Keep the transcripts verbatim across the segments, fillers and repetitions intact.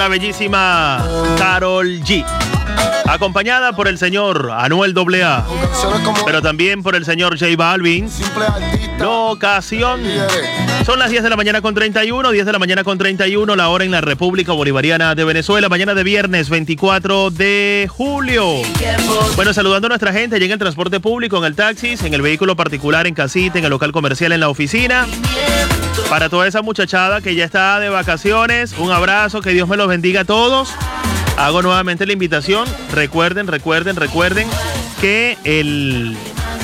La bellísima Karol G, acompañada por el señor Anuel doble A, pero también por el señor J Balvin. Locación. Son las diez de la mañana con treinta y uno, diez de la mañana con treinta y uno, la hora en la República Bolivariana de Venezuela, mañana de viernes veinticuatro de julio. Bueno, saludando a nuestra gente, llega en transporte público, en el taxi, en el vehículo particular, en casita, en el local comercial, en la oficina. Para toda esa muchachada que ya está de vacaciones, un abrazo, que Dios me los bendiga a todos. Hago nuevamente la invitación. Recuerden, recuerden, recuerden que el...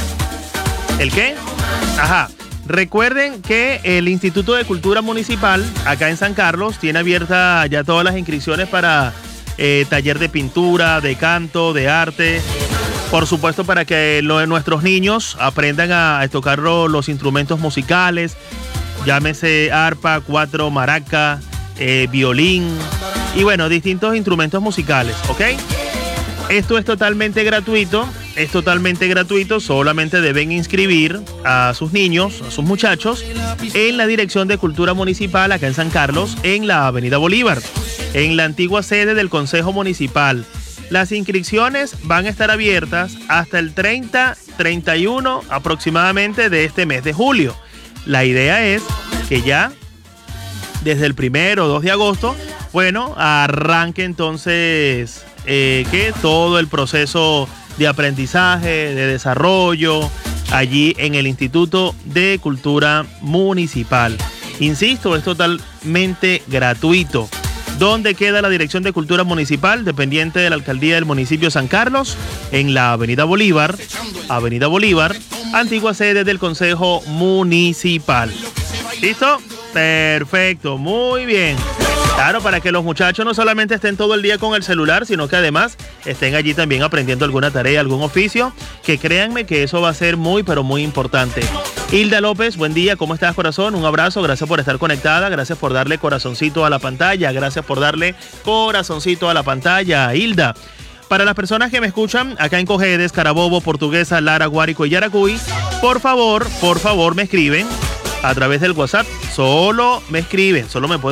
¿El qué? Ajá. Recuerden que el Instituto de Cultura Municipal, acá en San Carlos, tiene abierta ya todas las inscripciones para eh, taller de pintura, de canto, de arte. Por supuesto, para que lo, nuestros niños aprendan a, a tocar lo, los instrumentos musicales. Llámese arpa, cuatro, maraca, eh, violín y bueno, distintos instrumentos musicales, ¿ok? Esto es totalmente gratuito, es totalmente gratuito, solamente deben inscribir a sus niños, a sus muchachos, en la Dirección de Cultura Municipal, acá en San Carlos, en la Avenida Bolívar, en la antigua sede del Consejo Municipal. Las inscripciones van a estar abiertas hasta el treinta, treinta y uno aproximadamente de este mes de julio. La idea es que ya desde el primero o dos de agosto, bueno, arranque entonces eh, que todo el proceso de aprendizaje, de desarrollo, allí en el Instituto de Cultura Municipal. Insisto, es totalmente gratuito. ¿Dónde queda la Dirección de Cultura Municipal? Dependiente de la Alcaldía del Municipio San Carlos, en la Avenida Bolívar, Avenida Bolívar, antigua sede del Consejo Municipal. ¿Listo? Perfecto, muy bien. Claro, para que los muchachos no solamente estén todo el día con el celular, sino que además estén allí también aprendiendo alguna tarea, algún oficio, que créanme que eso va a ser muy, pero muy importante. Hilda López, buen día, ¿cómo estás, corazón? Un abrazo, gracias por estar conectada, gracias por darle corazoncito a la pantalla, gracias por darle corazoncito a la pantalla, Hilda. Para las personas que me escuchan acá en Cojedes, Carabobo, Portuguesa, Lara, Guárico y Yaracuy, por favor, por favor me escriben a través del WhatsApp, solo me escriben, solo me pueden